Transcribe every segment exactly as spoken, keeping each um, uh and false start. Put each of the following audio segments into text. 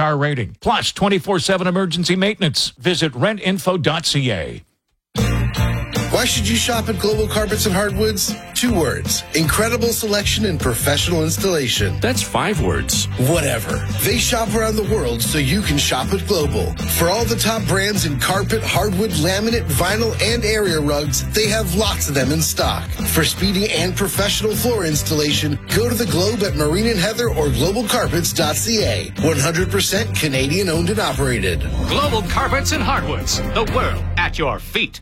star rating, plus twenty-four seven emergency maintenance. Visit rent info dot c a. Why should you shop at Global Carpets and Hardwoods? Two words. Incredible selection and professional installation. That's five words. Whatever. They shop around the world so you can shop at Global. For all the top brands in carpet, hardwood, laminate, vinyl, and area rugs, they have lots of them in stock. For speedy and professional floor installation, go to the Globe at Marine and Heather or global carpets dot c a. one hundred percent Canadian owned and operated. Global Carpets and Hardwoods. The world at your feet.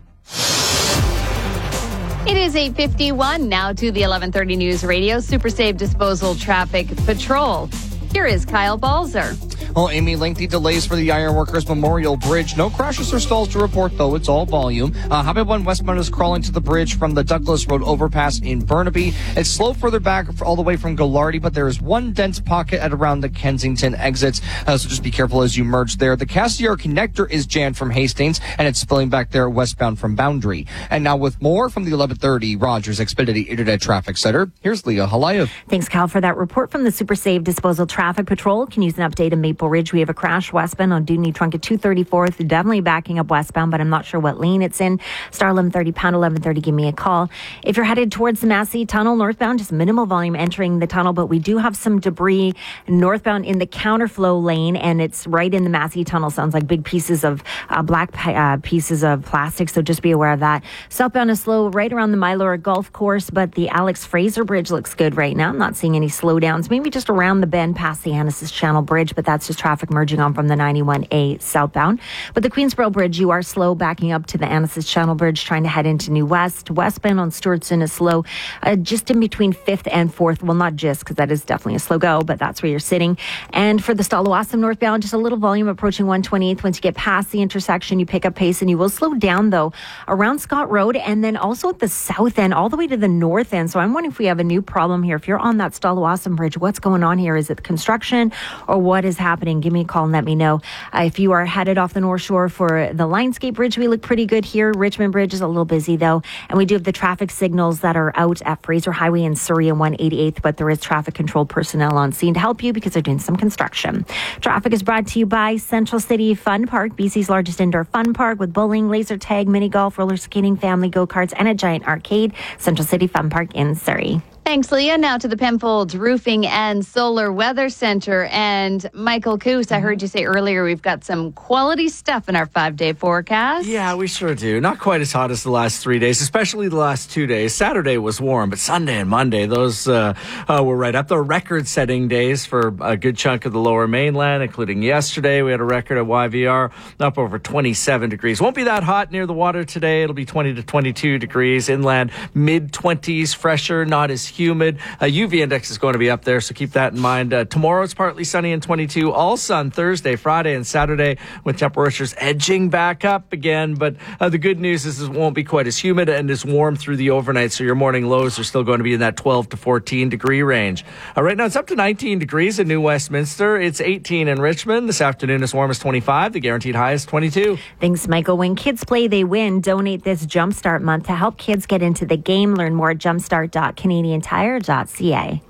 It is eight fifty-one. Now to the eleven thirty News Radio Super Save Disposal Traffic Patrol. Here is Kyle Balzer. Well, Amy, lengthy delays for the Ironworkers Memorial Bridge. No crashes or stalls to report, though. It's all volume. Uh, Highway one westbound is crawling to the bridge from the Douglas Road overpass in Burnaby. It's slow further back all the way from Gallardi, but there is one dense pocket at around the Kensington exits, uh, so just be careful as you merge there. The Cassiar connector is jammed from Hastings, and it's spilling back there westbound from Boundary. And now with more from the eleven thirty Rogers Xfinity Internet Traffic Center, here's Leah Halayev. Thanks, Cal, for that report from the Super Save Disposal Traffic Patrol. Can use an update in Maple Ridge. We have a crash westbound on Dewdney Trunk at two thirty-fourth. Definitely backing up westbound, but I'm not sure what lane it's in. Star eleven thirty, pound eleven thirty, give me a call. If you're headed towards the Massey Tunnel northbound, just minimal volume entering the tunnel, but we do have some debris northbound in the counterflow lane, and it's right in the Massey Tunnel. Sounds like big pieces of uh, black uh, pieces of plastic, so just be aware of that. Southbound is slow right around the Mylora Golf Course, but the Alex Fraser Bridge looks good right now. I'm not seeing any slowdowns. Maybe just around the bend past the Annacis Channel Bridge, but that's just traffic merging on from the ninety-one A southbound. But the Queensboro Bridge, you are slow backing up to the Annacis Channel Bridge, trying to head into New West. Westbound on Stewartson is slow, uh, just in between fifth and fourth. Well, not just, because that is definitely a slow go, but that's where you're sitting. And for the Stallawasam northbound, just a little volume approaching one twenty-eighth. Once you get past the intersection, you pick up pace, and you will slow down, though, around Scott Road, and then also at the south end, all the way to the north end. So I'm wondering if we have a new problem here. If you're on that Stallawasam Bridge, what's going on here? Is it construction, or what is happening? Give me a call and let me know. Uh, if you are headed off the North Shore for the Lionsgate Bridge, we look pretty good here. Richmond Bridge is a little busy, though. And we do have the traffic signals that are out at Fraser Highway in Surrey and one eighty-eighth, but there is traffic control personnel on scene to help you because they're doing some construction. Traffic is brought to you by Central City Fun Park, B C's largest indoor fun park with bowling, laser tag, mini golf, roller skating, family go-karts, and a giant arcade. Central City Fun Park in Surrey. Thanks, Leah. Now to the Penfolds Roofing and Solar Weather Center. And Michael Coos, I heard you say earlier we've got some quality stuff in our five-day forecast. Yeah, we sure do. Not quite as hot as the last three days, especially the last two days. Saturday was warm, but Sunday and Monday, those uh, uh, were right up. The record-setting days for a good chunk of the lower mainland, including yesterday. We had a record at Y V R up over twenty-seven degrees. Won't be that hot near the water today. It'll be twenty to twenty-two degrees. Inland, mid-twenties, fresher, not as humid. A U V index is going to be up there, so keep that in mind. Uh, tomorrow it's partly sunny and twenty-two. All sun Thursday, Friday, and Saturday with temperatures edging back up again. But uh, the good news is it won't be quite as humid and as warm through the overnight, so your morning lows are still going to be in that twelve to fourteen degree range. Uh, right now it's up to nineteen degrees in New Westminster. It's eighteen in Richmond. This afternoon as warm as twenty-five. The guaranteed high is twenty-two. Thanks, Michael. When kids play, they win. Donate this Jumpstart month to help kids get into the game. Learn more at jumpstart dot canadian tire dot c a.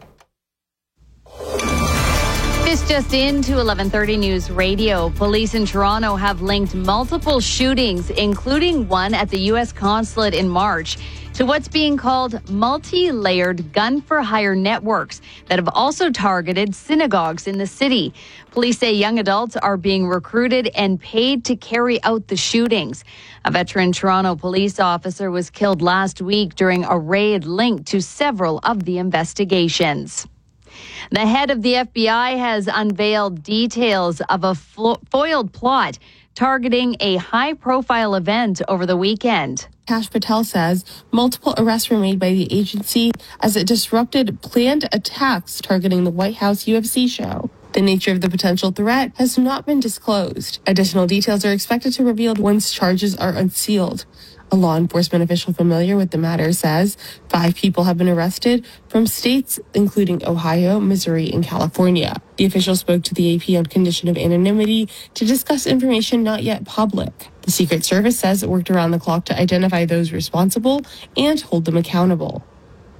This just into eleven thirty News Radio. Police in Toronto have linked multiple shootings, including one at the U S consulate in March, to what's being called multi-layered gun-for-hire networks that have also targeted synagogues in the city. Police say young adults are being recruited and paid to carry out the shootings. A veteran Toronto police officer was killed last week during a raid linked to several of the investigations. The head of the F B I has unveiled details of a fo- foiled plot targeting a high-profile event over the weekend. Kash Patel says multiple arrests were made by the agency as it disrupted planned attacks targeting the White House U F C show. The nature of the potential threat has not been disclosed. Additional details are expected to be revealed once charges are unsealed. A law enforcement official familiar with the matter says five people have been arrested from states including Ohio, Missouri, and California. The official spoke to the A P on condition of anonymity to discuss information not yet public. The Secret Service says it worked around the clock to identify those responsible and hold them accountable.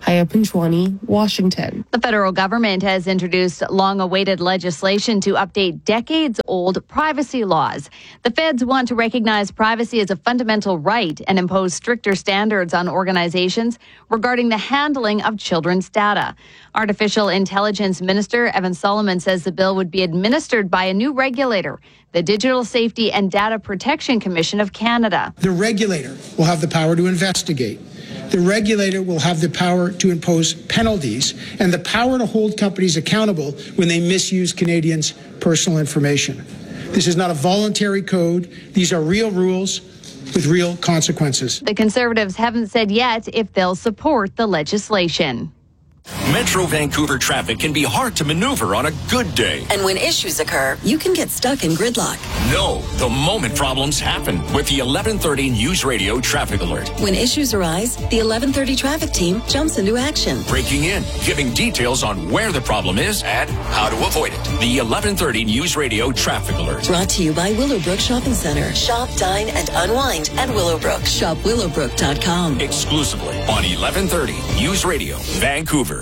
Haya Panchwani, Washington. The federal government has introduced long-awaited legislation to update decades-old privacy laws. The feds want to recognize privacy as a fundamental right and impose stricter standards on organizations regarding the handling of children's data. Artificial Intelligence Minister Evan Solomon says the bill would be administered by a new regulator, the Digital Safety and Data Protection Commission of Canada. The regulator will have the power to investigate. The regulator will have the power to impose penalties and the power to hold companies accountable when they misuse Canadians' personal information. This is not a voluntary code. These are real rules with real consequences. The Conservatives haven't said yet if they'll support the legislation. Metro Vancouver traffic can be hard to maneuver on a good day. And when issues occur, you can get stuck in gridlock. No, the moment problems happen with the eleven thirty News Radio Traffic Alert. When issues arise, the eleven thirty traffic team jumps into action. Breaking in, giving details on where the problem is and how to avoid it. The eleven thirty News Radio Traffic Alert. Brought to you by Willowbrook Shopping Center. Shop, dine, and unwind at Willowbrook. Shop willowbrook dot com. Exclusively on eleven thirty News Radio, Vancouver.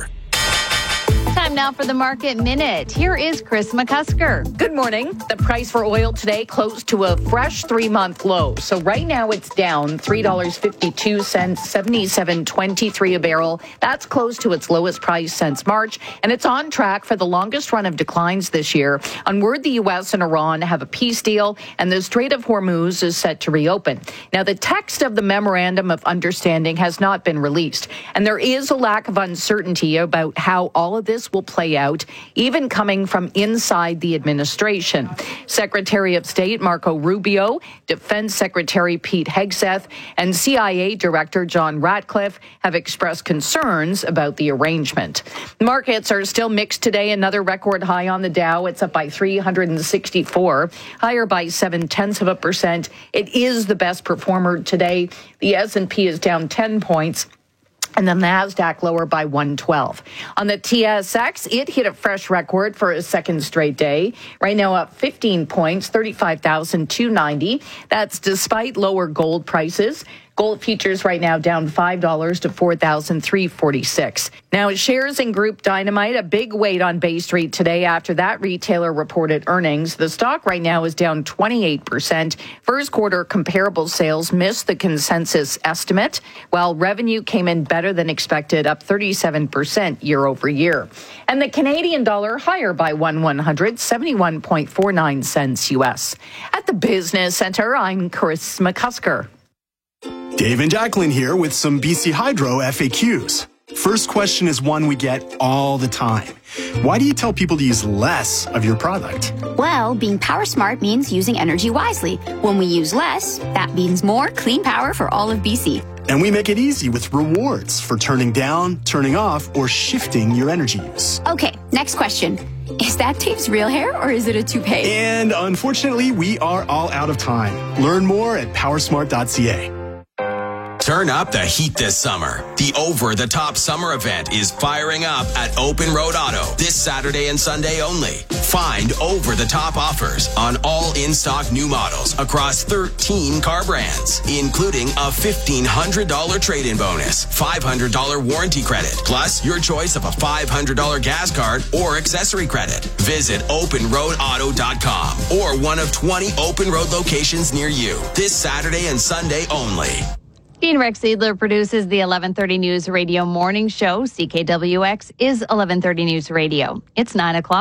Time now for the Market Minute. Here is Chris McCusker. Good morning. The price for oil today closed to a fresh three-month low. So right now it's down three dollars and fifty-two cents, seventy-seven twenty-three a barrel. That's close to its lowest price since March, and it's on track for the longest run of declines this year. On word the U S and Iran have a peace deal, and the Strait of Hormuz is set to reopen. Now, the text of the Memorandum of Understanding has not been released, and there is a lack of uncertainty about how all of this will play out, even coming from inside the administration. Secretary of State Marco Rubio, Defense Secretary Pete Hegseth, and C I A Director John Ratcliffe have expressed concerns about the arrangement. Markets are still mixed today. Another record high on the Dow. It's up by three hundred sixty-four, higher by seven tenths of a percent. It is the best performer today. The S and P is down ten points. And the NASDAQ lower by one twelve. On the T S X, it hit a fresh record for a second straight day. Right now up fifteen points, thirty-five thousand two hundred ninety. That's despite lower gold prices. Gold futures right now down five dollars to four thousand three hundred forty-six. Now, shares in Group Dynamite, a big weight on Bay Street today after that retailer reported earnings. The stock right now is down twenty-eight percent. First quarter comparable sales missed the consensus estimate, while revenue came in better than expected, up thirty-seven percent year over year. And the Canadian dollar higher by one one hundred, seventy-one point four nine cents U S. At the Business Center, I'm Chris McCusker. Dave and Jacqueline here with some B C Hydro F A Qs. First question is one we get all the time. Why do you tell people to use less of your product? Well, being power smart means using energy wisely. When we use less, that means more clean power for all of B C. And we make it easy with rewards for turning down, turning off, or shifting your energy use. Okay, next question. Is that Dave's real hair or is it a toupee? And unfortunately, we are all out of time. Learn more at powersmart dot c a. Turn up the heat this summer. The Over the Top Summer event is firing up at Open Road Auto this Saturday and Sunday only. Find over the top offers on all in-stock new models across thirteen car brands, including a fifteen hundred dollars trade-in bonus, five hundred dollars warranty credit, plus your choice of a five hundred dollars gas card or accessory credit. Visit open road auto dot com or one of twenty Open Road locations near you this Saturday and Sunday only. Dean Rex Seidler produces the eleven thirty News Radio Morning Show. C K W X is eleven thirty News Radio. It's nine o'clock.